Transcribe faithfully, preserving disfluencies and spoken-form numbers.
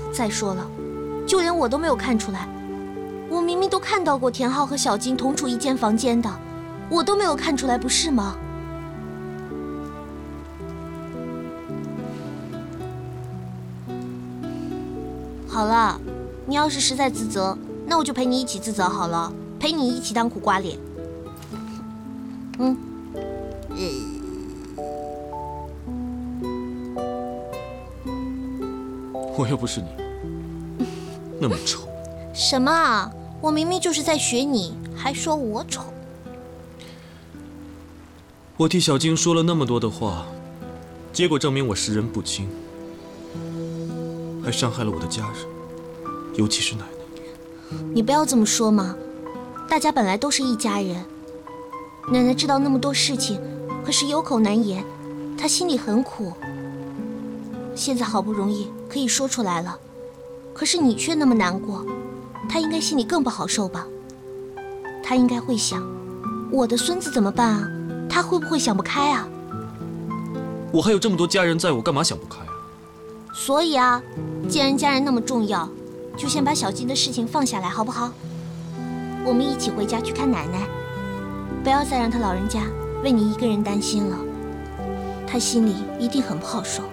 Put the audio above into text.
再说了，就连我都没有看出来，我明明都看到过田浩和小金同处一间房间的，我都没有看出来，不是吗？好了，你要是实在自责，那我就陪你一起自责好了，陪你一起当苦瓜脸。嗯， 我又不是你，那么丑。 什么啊？我明明就是在学你，还说我丑。 我替小金说了那么多的话，结果证明我识人不清，还伤害了我的家人，尤其是奶奶。 你不要这么说嘛，大家本来都是一家人。奶奶知道那么多事情，可是有口难言，她心里很苦。现在好不容易可以说出来了，可是你却那么难过，她应该心里更不好受吧？她应该会想，我的孙子怎么办啊？她会不会想不开啊？ 我还有这么多家人在，我干嘛想不开啊？ 所以啊，既然家人那么重要，就先把小金的事情放下来，好不好？我们一起回家去看奶奶，不要再让她老人家为你一个人担心了，她心里一定很不好受。